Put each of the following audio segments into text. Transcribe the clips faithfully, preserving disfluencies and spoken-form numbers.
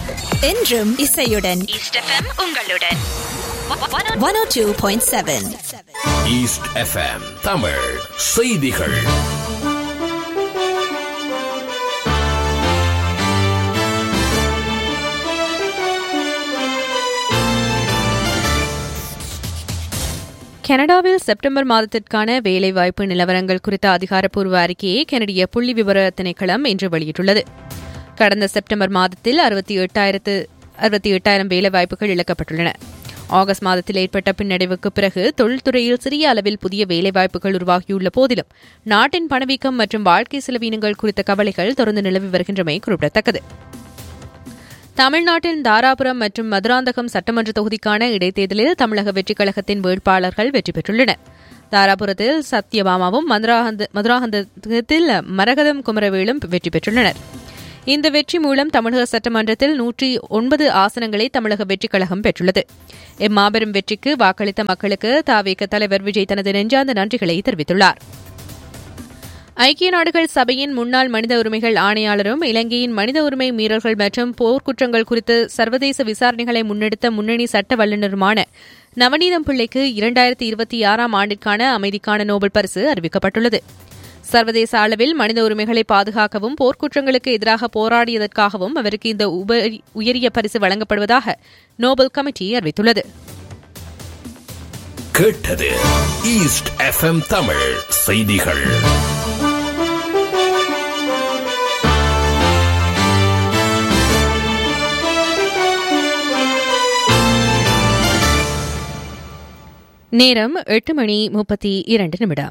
என்றும் இசையுடன் east FM உங்களுடன் one oh two point seven east FM Tamil செய்திகள். கனடாவில் செப்டம்பர் மாதத்திற்கான வேலைவாய்ப்பு நிலவரங்கள் குறித்த அதிகாரப்பூர்வ அறிக்கையை கனடிய புள்ளி விவர திணைக்களம் இன்று வெளியிட்டுள்ளது. கடந்த செப்டம்பர் மாதத்தில் அறுபத்தி எட்டாயிரத்து அறுபத்தி எட்டாயிரம் வேலைவாய்ப்புகள் இழக்கப்பட்டுள்ளன. ஆகஸ்ட் மாதத்தில் ஏற்பட்ட பின்னடைவுக்கு பிறகு தொழில்துறையில் சிறிய அளவில் புதிய வேலைவாய்ப்புகள் உருவாகியுள்ள போதிலும் நாட்டின் பணவீக்கம் மற்றும் வாழ்க்கை செலவினங்கள் குறித்த கவலைகள் தொடர்ந்து நிலவி வருகின்றமை குறிப்பிடத்தக்கது. தமிழ்நாட்டின் தாராபுரம் மற்றும் மதுராந்தகம் சட்டமன்ற தொகுதிக்கான இடைத்தேர்தலில் தமிழக வெற்றிக் கழகத்தின் வேட்பாளர்கள் வெற்றி பெற்றுள்ளனர். தாராபுரத்தில் சத்யபாமாவும் மதுராந்தகத்தில் மரகதம் குமரவேலும் வெற்றி பெற்றுள்ளனர். இந்த வெற்றி மூலம் தமிழக சட்டமன்றத்தில் நூற்றி ஒன்பது ஆசனங்களை தமிழக வெற்றிக் கழகம் பெற்றுள்ளது. இம்மாபெரும் வெற்றிக்கு வாக்களித்த மக்களுக்கு தவேக தலைவர் விஜய் தனது நெஞ்சார்ந்த நன்றிகளை தெரிவித்துள்ளார். ஐக்கிய நாடுகள் சபையின் முன்னாள் மனித உரிமைகள் ஆணையாளரும் இலங்கையின் மனித உரிமை மீறல்கள் மற்றும் போர்க்குற்றங்கள் குறித்து சர்வதேச விசாரணைகளை முன்னெடுத்த முன்னணி சட்ட வல்லுநருமான நவநீதம் பிள்ளைக்கு இரண்டாயிரத்தி இருபத்தி ஆறாம் ஆண்டிற்கான அமைதிக்கான நோபல் பரிசு அறிவிக்கப்பட்டுள்ளது. சர்வதேச அளவில் மனித உரிமைகளை பாதுகாக்கவும் போர்க்குற்றங்களுக்கு எதிராக போராடியதற்காகவும் அவருக்கு இந்த உயரிய பரிசு வழங்கப்படுவதாக நோபல் கமிட்டி அறிவித்துள்ளது. கேட்டது ஈஸ்ட் எஃப்எம் தமிழ் செய்திகள். நேரம் எட்டு மணி முப்பத்தி இரண்டு நிமிடம்.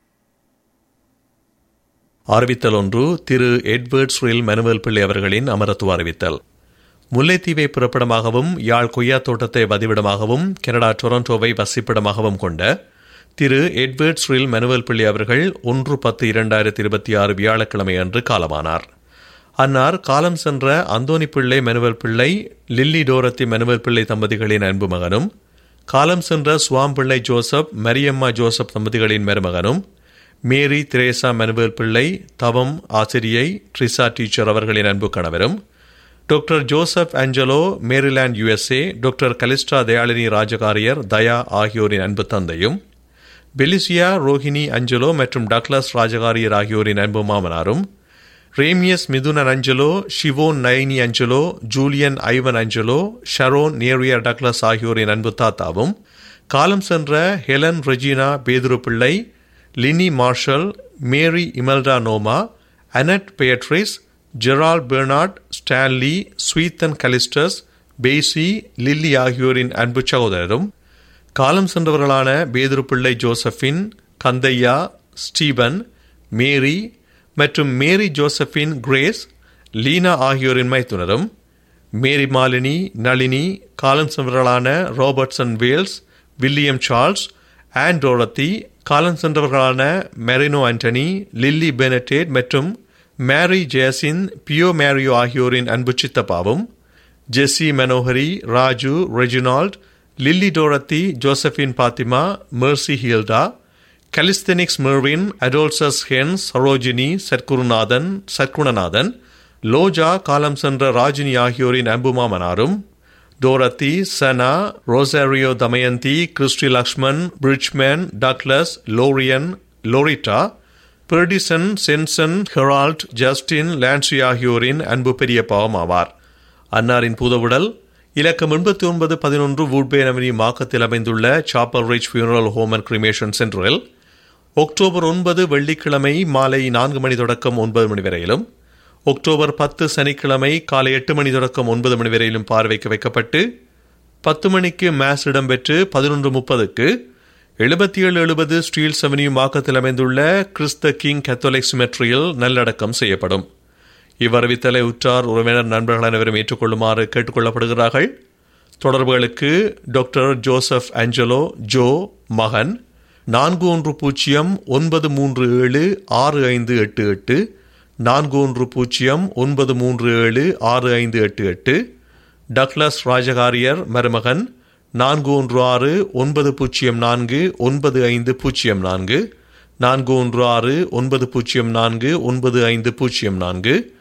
அறிவித்தல் ஒன்று. திரு எட்வர்ட் ஸ்ரில் மனுவேல் பிள்ளை அவர்களின் அமரத்துவ அறிவித்தல். முல்லைத்தீவை புறப்படமாகவும் யாழ் கொய்யா தோட்டத்தை வதிவிடமாகவும் கனடா டொரண்டோவை வசிப்பிடமாகவும் கொண்ட திரு எட்வர்ட் ஸ்ரில் மனுவேல் பிள்ளை அவர்கள் ஒன்று பத்து இரண்டாயிரத்தி இருபத்தி ஆறு வியாழக்கிழமை அன்று காலமானார். அன்னார் காலம் சென்ற அந்தோனி பிள்ளை மனுவேல் பிள்ளை, லில்லி டோரத்தி மனுவேல் பிள்ளை தம்பதிகளின் அன்பு மகனும், காலம் சென்ற சுவாம் பிள்ளை ஜோசப், மரியம்மா ஜோசப் தம்பதிகளின் மருமகனும், மேரி திரேசா மனுவேல் பிள்ளை தவம் ஆசிரியை ட்ரிசா டீச்சர் அவர்களின் அன்பு கணவரும், doctor Joseph Angelo Maryland USA, doctor கலிஸ்டா Dhayalini Rajakariyar தயா ஆகியோரின் அன்பு தந்தையும், பெலிசியா ரோஹினி அஞ்சலோ மற்றும் டக்ளஸ் ராஜகாரியர் ஆகியோரின் அன்பு மாமனாரும், ரேமியஸ் Mithunan Angelo, Shevon Nayani Angelo, Julian Ivan Angelo, Sharon நேரியா Douglas ஆகியோரின் அன்பு தாத்தாவும், காலம் சென்ற ஹெலன் ரெஜினா பேதுரு பிள்ளை, லினி மார்ஷல், மேரி Imelda நோமா, அனட் Patrice, ஜெரால் Bernard, Stanley, ஸ்வீத்தன் Callistus, பேசி, லில்லி ஆகியோரின் அன்பு சகோதரரும், காலம் சென்றவர்களான பேதுரு பிள்ளை ஜோசபின், கந்தையா, ஸ்டீபன், மேரி மற்றும் மேரி ஜோசபின் கிரேஸ், லீனா ஆகியோரின் மைத்துனரும், மேரி மாலினி, நளினி, காலம் சென்றவர்களான Robertson Wales, William Charles, on டோரத்தி, காலம் சென்றவர்களான மெரினோ ஆண்டனி, லில்லி பெனடேட் மற்றும் மேரி ஜேசின், பியோ மேரியோ ஆகியோரின் அன்பு சித்தப்பாவும், ஜெஸ்ஸி Manohari, Raju, Reginald, lily டோரத்தி, Josephine Fathima, Mercy Hilda, கலிஸ்தெனிக்ஸ் Mervin, அடோல்சஸ் hence, Sarojini, Sadgurunathan Satkunanathan, லோஜா, காலம் சென்ற ராஜினி ஆகியோரின் அன்பு மாமனாரும், டோரத்தி, சனா, Rosario Damayanti, Christie Lakshman, Bridgeman, Douglas, Lorian, Loretta, பெர்டிசன், sanction, Herald, Justin, Lancy ஆகியோரின் அன்பு பெரிய பாவம் ஆவார். அன்னாரின் பூதவுடல் இலக்கம் எண்பத்தி ஒன்பது பதினொன்று வூட்பேன் அவென்யூ மாக்கத்தில் அமைந்துள்ள Chappell rich funeral home and cremation சென்டரில் அக்டோபர் ஒன்பது வெள்ளிக்கிழமை மாலை நான்கு மணி தொடக்கம் ஒன்பது மணி வரையிலும், அக்டோபர் பத்து சனிக்கிழமை காலை எட்டு மணி தொடக்கம் ஒன்பது மணி வரையிலும் பார்வைக்கு வைக்கப்பட்டு பத்து மணிக்கு மேஸ் இடம்பெற்று பதினொன்று முப்பதுக்கு எழுபத்தி ஏழு எழுபது ஸ்டீல்ஸ் அவென்யூ மாக்கத்தில் அமைந்துள்ள கிறிஸ்த கிங் கத்தோலிக் சிமெட்ரியில் நல்லடக்கம் செய்யப்படும். இவ்வறிவித்தலை உற்றார் உறவினர் நண்பர்கள் அனைவரும் ஏற்றுக்கொள்ளுமாறு கேட்டுக்கொள்ளப்படுகிறார்கள். தொடர்புகளுக்கு டாக்டர் ஜோசப் ஆஞ்சலோ ஜோ மகன் நான்கு ஒன்று பூஜ்ஜியம் ஒன்பது மூன்று ஏழு ஆறு ஐந்து எட்டு எட்டு நான்கு ஒன்று பூஜ்ஜியம் ஒன்பது மூன்று ஏழு ஆறு ஐந்து எட்டு எட்டு, டக்ளஸ் ராஜகாரியர் மருமகன் நான்கு ஒன்று ஆறு ஒன்பது பூஜ்ஜியம் நான்கு ஒன்பது ஐந்து பூஜ்ஜியம் நான்கு நான்கு ஒன்று ஆறு ஒன்பது பூஜ்ஜியம் நான்கு ஒன்பது ஐந்து பூஜ்ஜியம் நான்கு,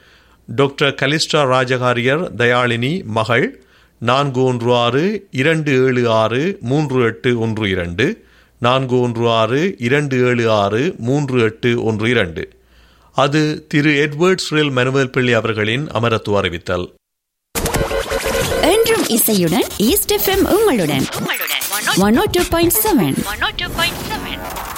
டாக்டர் கலிஸ்டா ராஜகாரியர் தயாளினி மகள் நான்கு ஒன்று ஆறு இரண்டு ஏழு ஆறு மூன்று எட்டு ஒன்று இரண்டு நான்கு ஒன்று ஆறு இரண்டு ஏழு ஆறு மூன்று எட்டு ஒன்று இரண்டு. அது திரு எட்வர்ட்ஸ் ரில் மனுவேல் பிள்ளை அவர்களின் அமரத்துவ அறிவித்தல். என்றும் இசையுடன் ஈஸ்ட் எஃப்எம் உங்களுடன் ஒன் ஓ டூ பாயிண்ட் செவன்.